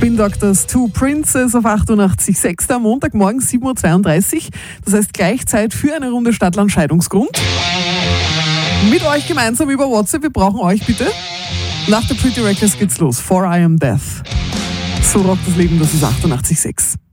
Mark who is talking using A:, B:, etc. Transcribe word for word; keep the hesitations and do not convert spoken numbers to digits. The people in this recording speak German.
A: Spin Doctors Two Princes auf achtundachtzig Komma sechs. Am Montagmorgen sieben Uhr zweiunddreißig. Das heißt gleich Zeit für eine Runde Stadtland Scheidungsgrund. Mit euch gemeinsam über WhatsApp. Wir brauchen euch bitte. Nach der Pretty Reckless geht's los. For I Am Death. So rockt das Leben, das ist achtundachtzig Komma sechs.